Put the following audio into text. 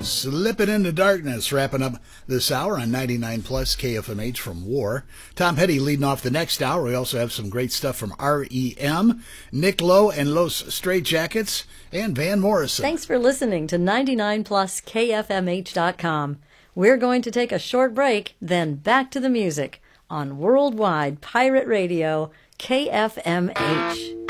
Slipping into darkness, wrapping up this hour on 99 plus KFMH from War. Tom Petty leading off the next hour. We also have some great stuff from REM, Nick Lowe and Los Straitjackets, and Van Morrison. Thanks for listening to 99 plus KFMH.com. We're going to take a short break, then back to the music on Worldwide Pirate Radio, KFMH.